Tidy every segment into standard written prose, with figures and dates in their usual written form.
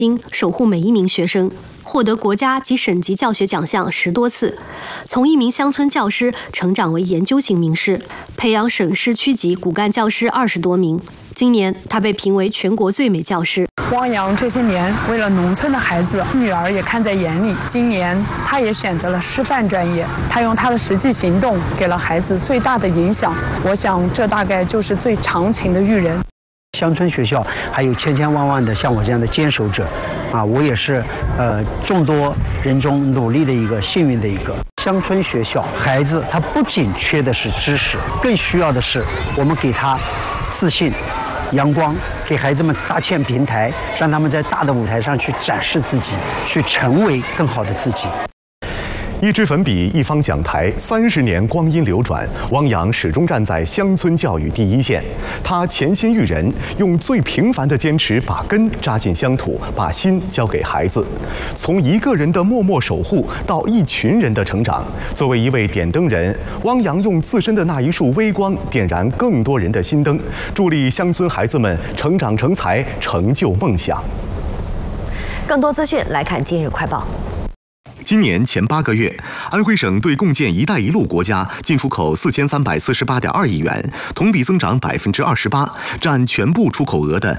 守护每一名学生，获得国家及省级教学奖项10多次，从一名乡村教师成长为研究型名师，培养省市区级骨干教师20多名。今年，他被评为全国最美教师。 汪洋这些年为了农村的孩子，女儿也看在眼里。今年，他也选择了师范专业，他用他的实际行动给了孩子最大的影响。我想，这大概就是最长情的育人。 乡村学校还有千千万万的像我这样的坚守者，我也是众多人中努力的一个幸运的一个。乡村学校孩子他不仅缺的是知识，更需要的是我们给他自信、阳光，给孩子们搭建平台，让他们在大的舞台上去展示自己，去成为更好的自己。 一支粉笔，一方讲台，30年光阴流转，汪洋始终站在乡村教育第一线。他潜心育人，用最平凡的坚持把根扎进乡土，把心交给孩子。从一个人的默默守护到一群人的成长，作为一位点灯人，汪洋用自身的那一束微光点燃更多人的心灯，助力乡村孩子们成长成才，成就梦想。 更多资讯来看今日快报。 今年前8个月，安徽省对共建“一带一路”国家进出口4348.2亿元，同比增长28%，占全部出口额的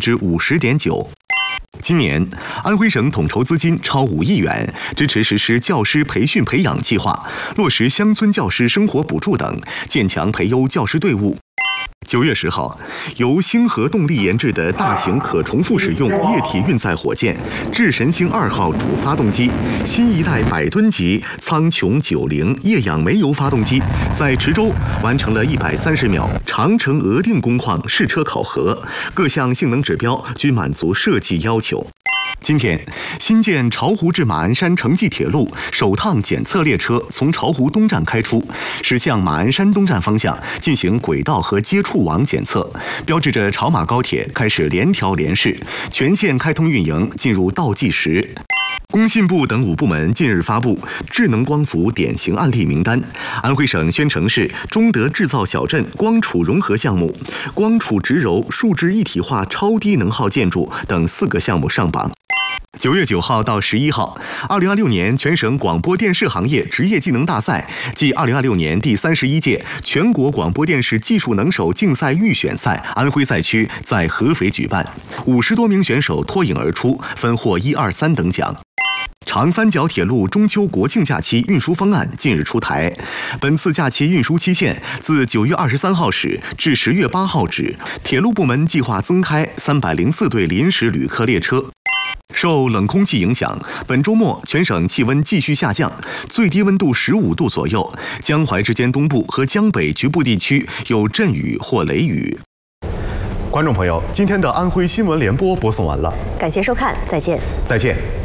50.9%。今年，安徽省统筹资金超5亿元，支持实施教师培训培养计划，落实乡村教师生活补助等，建强培优教师队伍。9月10号，由星河动力研制的大型可重复使用液体运载火箭“智神星2号”主发动机，新一代100吨级苍穹90液氧煤油发动机，在池州完成了130秒长城额定工况试车考核，各项性能指标均满足设计要求。今天，新建巢湖至马鞍山城际铁路首趟检测列车从巢湖东站开出，驶向马鞍山东站方向进行轨道和接触网检测，标志着巢马高铁开始联调联试，全线开通运营进入倒计时。工信部等5部门近日发布智能光伏典型案例名单，安徽省宣城市中德制造小镇光储融合项目、光储直柔数值一体化超低能耗建筑等4个项目上榜。9月9号到11号，2026年全省广播电视行业职业技能大赛暨2026年第31届全国广播电视技术能手竞赛预选赛安徽赛区在合肥举办，50多名选手脱颖而出，分获1、2、3等奖。长三角铁路中秋国庆假期运输方案近日出台，本次假期运输期限自9月23号始至10月8号止，铁路部门计划增开304对临时旅客列车。受冷空气影响，本周末全省气温继续下降，最低温度15度左右，江淮之间东部和江北局部地区有阵雨或雷雨。观众朋友，今天的安徽新闻联播播送完了， 感谢收看，再见。 再见。